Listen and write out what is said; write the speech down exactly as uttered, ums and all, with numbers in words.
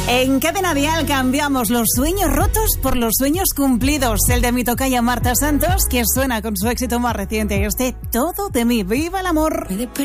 En Cadena Dial cambiamos los sueños rotos por los sueños cumplidos. El de mi tocaya Marta Santos, que suena con su éxito más reciente, este Todo de mí. ¡Viva el amor!